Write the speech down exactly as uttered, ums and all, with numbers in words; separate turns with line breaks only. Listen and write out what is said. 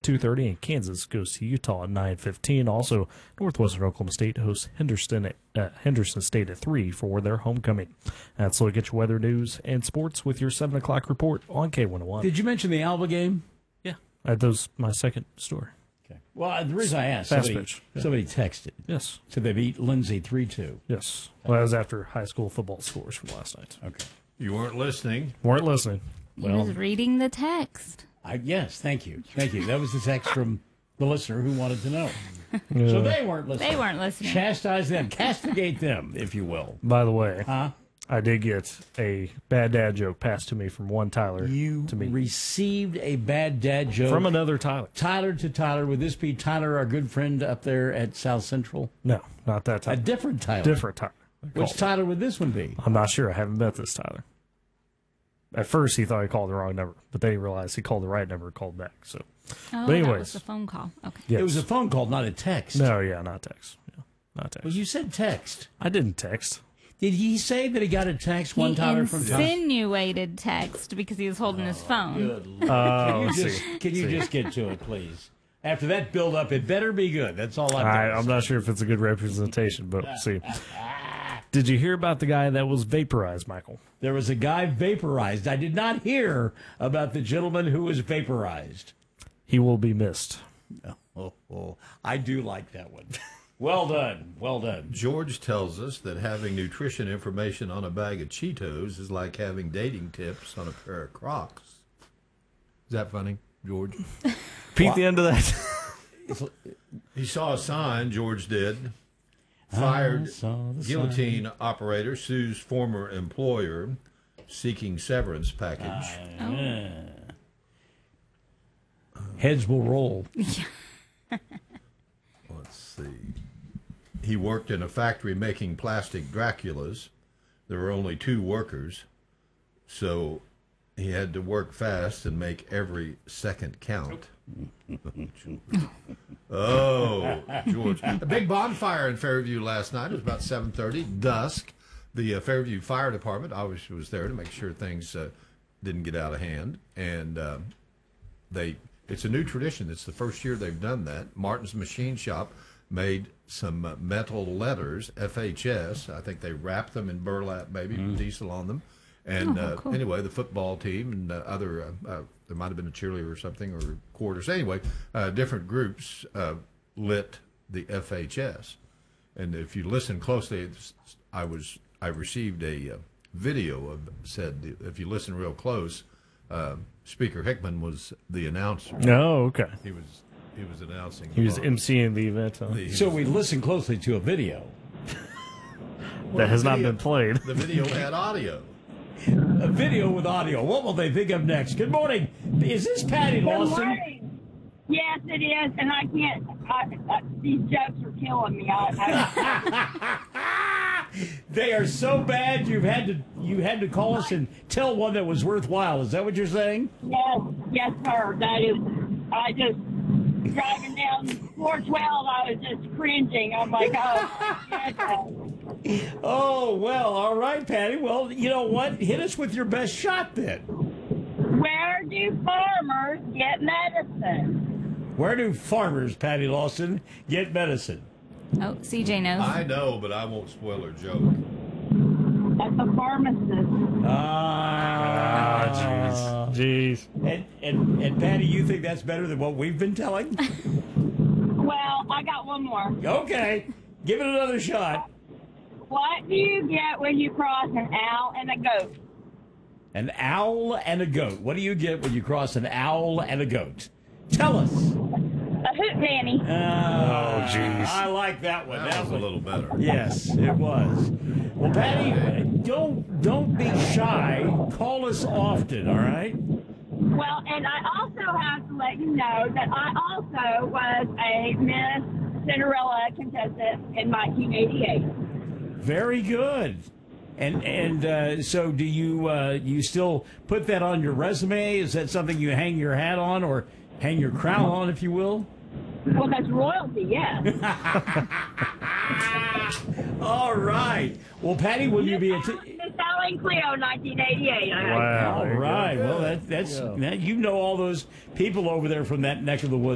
two thirty, and Kansas goes to Utah at nine fifteen. Also, Northwestern Oklahoma State hosts Henderson at, uh, Henderson State at three for their homecoming. That's a look at your weather, news, and sports with your seven o'clock report on K one oh one.
Did you mention the Alba game?
Yeah. That was my second story.
Okay. Well, the reason I asked,
Fast
somebody,
pitch. Yeah.
somebody texted.
Yes.
So they beat Lindsay three two.
Yes. Well, that was after high school football scores from last night.
Okay.
You weren't listening.
Weren't listening.
He
Well,
was reading the text.
I, yes, thank you. Thank you. That was the text from the listener who wanted to know.
Yeah.
So they weren't listening.
They weren't listening.
Chastise them. Castigate them, if you will.
By the way,
Huh?
I did get a bad dad joke passed to me from one Tyler
You
to me.
received a bad dad joke.
From another Tyler.
Tyler to Tyler. Would this be Tyler, our good friend up there at South Central?
No, not that
A
Tyler.
different Tyler.
Different Tyler.
Which Tyler would this one be?
I'm not sure. I haven't met this Tyler. At first, he thought he called the wrong number, but then he realized he called the right number and called back. So,
Oh,
but anyways,
that was the phone call. Okay.
yes.
It was a phone call, not a text.
no, yeah, not text. Yeah, not text.
Well, you said text.
I didn't text.
Did he say that he got a text one
He
Tyler from Tyler?
insinuated text because he was holding his phone.
Good Lord.
Oh,
Can you,
let's
just,
see.
can you
See.
just get to it, please? After that build up, it better be good. That's all I'm
I,
doing.
I'm not sure if it's a good representation, but we'll see. Did you hear about the guy that was vaporized, Michael?
There was a guy vaporized. I did not hear about the gentleman who was vaporized.
He will be missed.
Oh, oh, I do like that one. Well done. Well done.
George tells us that having nutrition information on a bag of Cheetos is like having dating tips on a pair of Crocs. Is that funny, George?
Peek the end of that.
He saw a sign, George did. Fired
I saw the
guillotine operator sues former employer seeking severance package.
Heads will roll.
Let's see. He worked in a factory making plastic Draculas. There were only two workers, so he had to work fast and make every second count. Oh, George. A big bonfire in Fairview last night. It was about seven thirty, dusk. The uh, Fairview Fire Department obviously was there to make sure things uh, didn't get out of hand. And um, they it's a new tradition. It's the first year they've done that. Martin's Machine Shop made some uh, metal letters, F H S. I think they wrapped them in burlap, maybe, with diesel on them. And
Oh,
uh,
cool.
anyway, the football team and uh, other, uh, uh, there might have been a cheerleader or something, or quarters. Anyway, uh, different groups uh, lit the F H S. And if you listen closely, it's, I was I received a uh, video of said if you listen real close, uh, Speaker Hickman was the announcer.
No, okay.
He was he was announcing.
He was
the-
emceeing the event. Huh?
the-
So we listen closely to a video.
that has
the
not
video-
been played.
The video had audio.
A video with audio. What will they think of next? Good morning. Is this Patty
Good
Lawson?
morning. Yes, it is, and I can't. I, I, these jokes are killing me. I, I,
They are so bad you've had to you had to call us and tell one that was worthwhile. Is that what you're saying?
yes, yes, sir. That is. I just driving down four twelve. I was just cringing. I'm like, oh, yes.
Oh well, all right, Patty. Well, you know what? Hit us with your best shot then.
Where do farmers get medicine?
Where do farmers, Patty Lawson, get medicine?
Oh, C J knows.
I know, but I won't spoil her joke.
At the pharmacist.
Ah,
Ah, jeez. Jeez.
And, and and Patty, you think that's better than what we've been telling?
Well, I got one more.
Okay, give it another shot.
What do you get when you cross an owl and a goat?
An owl and a goat. What do you get when you cross an owl and a goat? Tell us.
A hoot nanny.
Oh,
jeez.
I like that one.
That was a
one-
little better.
Yes, it was. Well, Patty, don't don't be shy. Call us often, all right?
Well, and I also have to let you know that I also was a Miss Cinderella contestant in nineteen eighty-eight.
Very good. And and uh, so, do you uh, you still put that on your resume? Is that something you hang your hat on or hang your crown on, if you will?
Well, that's royalty, yes.
All right. Well, Patty, will you be a t-
Miss Ellen Cleo, nineteen eighty-eight. I-
Wow.
all
there you go.
right. Well, that, that's
Yeah.
that, you know all those people over there from that neck of the woods.